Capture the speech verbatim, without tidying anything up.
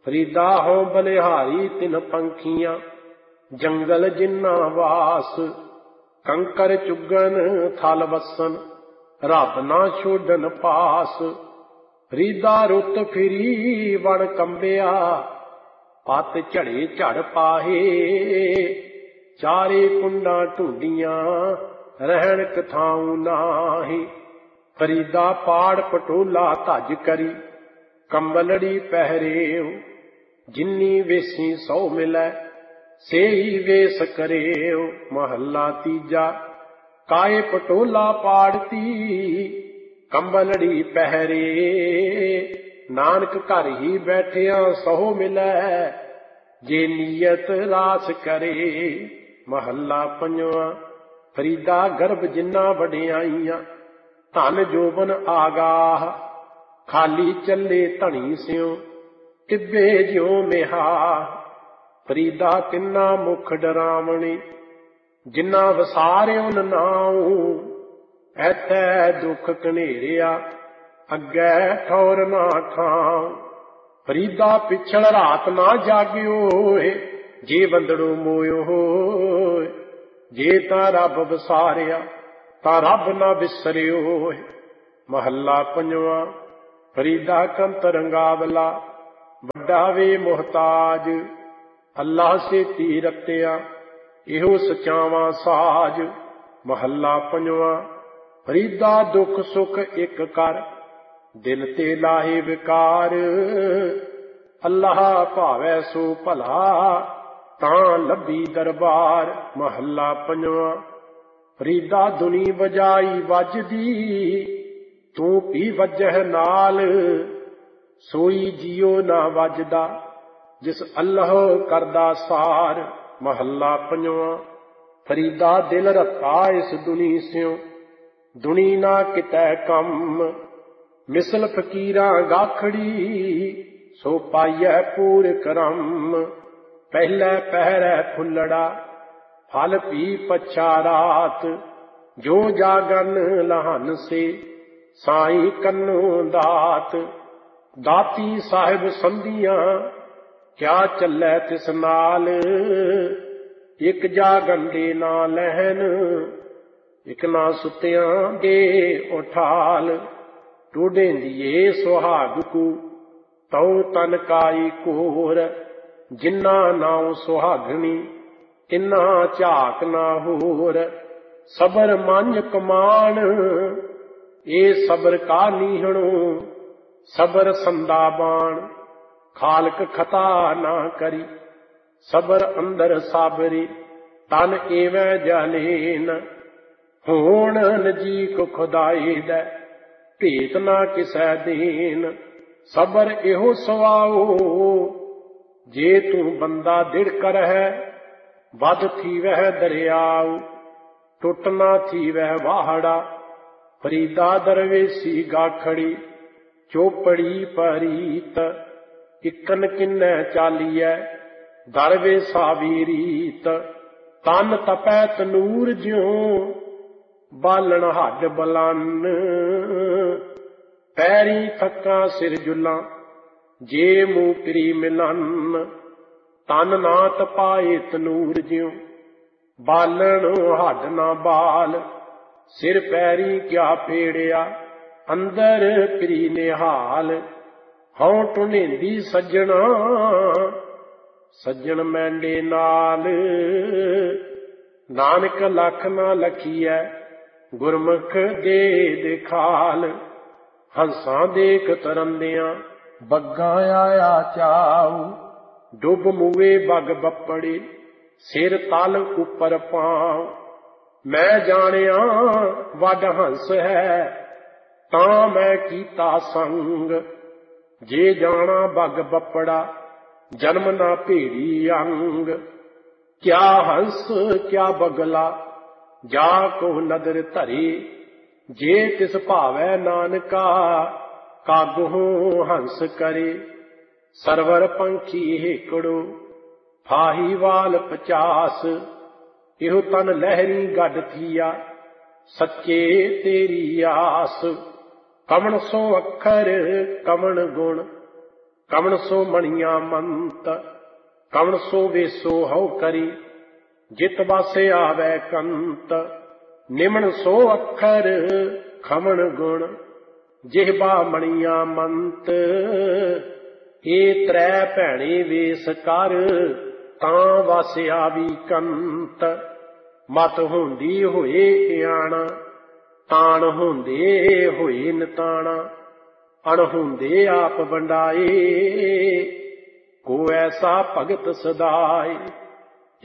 ਫਰੀਦਾ ਹੋਂ ਬਲਿਹਾਰੀ ਤਿਨ ਪੰਖੀਆਂ, ਜੰਗਲ ਜਿੰਨਾ ਵਾਸ। ਕੰਕਰ ਚੁਗਨ ਥਲ ਵਸਨ, ਰੱਬ ਨਾ ਛੋਡਨ ਪਾਸ। ਫਰੀਦਾ ਰੁੱਤ ਫਿਰੀ ਵਣ ਕੰਬਿਆ, ਪੱਤ ਝੜੇ ਝੜ ਪਾਹੇ। ਚਾਰੇ ਕੁੰਡਾਂ ਢੂੰਡੀਆਂ, ਰਹਿਣ ਕਥਾਉ ਨਾਹੀ। ਫਰੀਦਾ ਪਾੜ ਪਟੋਲਾ ਧੱਜ ਕਰੀ, ਕੰਬਲੜੀ ਪਹਿਰੇਉ। ਜਿੰਨੀ ਵੇਸੀ ਸੌ ਮਿਲੈ, ਸੇਈ ਵੇਸ ਕਰੇਉ। ਮਹੱਲਾ ਤੀਜਾ। ਕਾਏ ਪਟੋਲਾ ਪਾੜਤੀ, ਕੰਬਲੜੀ ਪਹਿਰੇ। ਨਾਨਕ ਘਰ ਹੀ ਬੈਠਿਆ ਸਹੁ ਮਿਲੈ, ਜੇ ਨੀਅਤ ਰਾਸ ਕਰੇ। ਮਹੱਲਾ ਪੰਜਵਾਂ। ਫਰੀਦਾ ਗਰਭ ਜਿੰਨਾ ਵਡਿਆਈਆਂ, ਧਨ ਜੋਬਨ ਆਗਾਹ। ਖਾਲੀ ਚੱਲੇ ਧਣੀ ਸਿਉ, ਟਿੱਬੇ ਜਿਉ ਮਿਹਾ। ਫਰੀਦਾ ਤਿੰਨਾ ਮੁਖ ਡਰਾਵਣੀ, ਜਿੰਨਾ ਵਸਾਰਿਓ ਨਾਉ। ਐਥੈ ਦੁੱਖ ਘਨੇਰਿਆ, ਅੱਗੇ ਠੌਰ ਨਾ ਖਾਉ। ਫਰੀਦਾ ਪਿਛਲ ਰਾਤ ਨਾ ਜਾਗਿਓ, ਜੇ ਬੰਦੜੋ ਮੋਇਓ ਹੋਏ। ਜੇ ਤਾਂ ਰੱਬ ਵਸਾਰਿਆ, ਤਾਂ ਰੱਬ ਨਾ ਵਿਸਰਿਓ। ਮਹੱਲਾ ਪੰਜਵਾਂ। ਫਰੀਦਾ ਕੰਤ ਰੰਗਾਵਲਾ, ਵੱਡਾ ਵੇ ਮੁਹਤਾਜ। ਅੱਲਾ ਸੇਤੀ ਰਤਿਆ, ਇਹੋ ਸਚਾਵਾਂ ਸਾਜ। ਮਹੱਲਾ ਪੰਜਵਾਂ। ਫਰੀਦਾ ਦੁੱਖ ਸੁਖ ਇੱਕ ਕਰ, ਦਿਲ ਤੇ ਲਾਹੇ ਵਿਕਾਰ। ਅੱਲਾਹ ਭਾਵੈ ਸੋ ਭਲਾ, ਤਾਂ ਲੱਭੀ ਦਰਬਾਰ। ਮਹੱਲਾ ਪੰਜਵਾਂ। ਫਰੀਦਾ ਧੁਨੀ ਵਜਾਈ ਵੱਜਦੀ, ਤੂੰ ਵੀ ਵੱਜਹਿ ਨਾਲ। ਸੋਈ ਜਿਉ ਨਾ ਵੱਜਦਾ, ਜਿਸ ਅੱਲਾਹ ਕਰਦਾ ਸਾਰ। ਮਹੱਲਾ ਪੰਜਵਾਂ। ਫਰੀਦਾ ਦਿਲ ਰੱਖਾ ਇਸ ਦੁਨੀ ਸਿਉ, ਦੁਨੀ ਨਾ ਕਿਤੈ ਕੰਮ। ਮਿਸਲ ਫਕੀਰਾਂ ਗਾਖੜੀ, ਸੋ ਪਾਈਐ ਪੂਰ ਕਰਮ। ਪਹਿਲੇ ਪਹਿਰੈ ਫੁੱਲੜਾ, ਫਲ ਪੀ ਪਛਾ ਰਾਤ। ਜੋ ਜਾਗਨ ਲਹਨ ਸੇ, ਸਾਈ ਕੰਨੂ ਦਾਤ। ਦਾਤੀ ਸਾਹਿਬ ਸੰਧੀਆਂ, ਕਿਆ ਚੱਲੈ ਤਿਸ ਨਾਲ। ਇੱਕ ਜਾਗਨ ਦੇ ਨਾ ਲਹਿਨ, ਇੱਕ ਨਾ ਸੁਤਿਆਂ ਦੇ ਉਠਾਲ। ਟੋਡੇਂਦੀਏ ਸੁਹਾਗ ਕੂ, ਤਉ ਤਨ ਕਾਈ ਕੋਰ। ਜਿੰਨਾ ਨਾਉ ਸੁਹਾਗਣੀ, ਤਿੰਨਾ ਝਾਕ ਨਾ ਹੋਰ। ਸਬਰ ਮੰਝ ਕਮਾਣ, ਇਹ ਸਬਰ ਕਾ ਨੀਹਣੋ। ਸਬਰ ਸੰਦਾ ਬਾਣ, ਖਾਲਕ ਖਤਾ ਨਾ ਕਰੀ। ਸਬਰ ਅੰਦਰ ਸਾਬਰੀ, ਤਨ ਏਵੈ ਜਾਲੇਨ। ਹੋਣ ਨਜੀਕ ਖੁਦਾਈ ਦੈ, ਭੇਤ ਨਾ ਕਿਸੈ ਦੇਨ। ਸਬਰ ਇਹੋ ਸਵਾਉ, ਜੇ ਤੂੰ ਬੰਦਾ ਦਿੜਕ ਰਹਿ। ਵੱਧ ਥੀਵਹਿ ਦਰਿਆਉ, ਟੁੱਟ ਨਾ ਥੀਵਹਿ ਵਾਹੜਾ। ਫਰੀਦਾ ਦਰਵੇਸੀ ਗਾਖੜੀ, ਚੋਪੜੀ ਪਰੀਤ। ਇਕਨ ਕਿੰਨੈ ਚਾਲੀਐ, ਦਰਵੇਸਾ ਵੀ ਰੀਤ। ਤਨ ਤਪੈ ਤਨੂਰ ਜਿਉ, ਬਾਲਣ ਹੱਡ ਬਲਨ। ਪੈਰੀ ਥੱਕਾਂ ਸਿਰ ਜੁਲਾਂ, ਜੇ ਮੂੰਹ ਪਿਰੀ ਮਿਲਨ। ਤਨ ਨਾ ਤਪਾਏ ਤਨੂਰ ਜਿਉ, ਬਾਲਣ ਹੱਡ ਨਾ ਬਾਲ। ਸਿਰ ਪੈਰੀ ਕਿਆ ਪੇੜਿਆ, ਅੰਦਰ ਪਿਰੀ ਨਿਹਾਲ। ਹਉ ਟੁਨੇਂਦੀ ਸੱਜਣਾ, ਸੱਜਣ ਮੈਂਡੇ ਨਾਲ। ਨਾਨਕ ਲੱਖ ਨਾ ਲਖੀਐ, ਗੁਰਮੁਖ ਦੇ ਦਿਖਾਲ। ਹੰਸਾਂ ਦੇਖ ਤਰੰਦਿਆਂ, ਬੱਗਾਂ ਆਇਆ ਚਾਉ। ਡੁੱਬ ਮੂਏ ਬਗ ਬੱਪੜੇ, ਸਿਰ ਤਲ ਉੱਪਰ ਪਾਉ। ਮੈਂ ਜਾਣਿਆ ਵੱਡ ਹੰਸ ਹੈ, ਤਾਂ ਮੈਂ ਕੀਤਾ ਸੰਗ। ਜੇ ਜਾਣਾ ਬਗ ਬੱਪੜਾ, ਜਨਮ ਨਾ ਭੇੜੀ ਅੰਗ। ਕਿਆ ਹੰਸ ਕਿਆ ਬਗਲਾ, ਜਾ ਕੋ ਨਦਰ ਧਰੇ। ਜੇ ਤਿਸ ਭਾਵੈ ਨਾਨਕਾ, ਕਾਗੁ ਹੰਸ ਕਰੇ। ਸਰਵਰ ਪੰਖੀ ਹੇਕੜੋ, ਫਾਹੀ ਵਾਲ ਪਚਾਸ। ਇਹੋ ਤਨ ਲਹਿਰੀ ਗੱਡ ਥੀਆ, ਸੱਚੇ ਤੇਰੀ ਆਸ। ਕਵਣ ਸੋ ਅੱਖਰ ਕਵਣ ਗੁਣ, ਕਵਣ ਸੋ ਮਣੀਆਂ ਮੰਤ, ਕਵਣ ਸੋ ਵੇਸੋ ਹਉ ਕਰੀ, ਜਿਤ ਵਾਸੇ ਆਵੈ ਕੰਤ, ਨਿਮਣ ਸੋ ਅੱਖਰ ਖਮਣ ਗੁਣ, ਜਿਹਬਾ ਮਣੀਆਂ ਮੰਤ। ਇਹ ਤ੍ਰੈ ਭੈਣੇ ਵੇਸ ਕਰ, ਤਾਂ ਵਾਸਿਆ ਵੀ ਕੰਤ। ਮਤ ਹੁੰਦੀ ਹੋਏ ਇਆਣਾ, ਤਾਣ ਹੁੰਦੇ ਹੋਏ ਨਿਤਾਣਾ, ਅਣਹੁੰਦੇ ਆਪ ਵੰਡਾਏ, ਕੋ ਐਸਾ ਭਗਤ ਸਦਾਏ।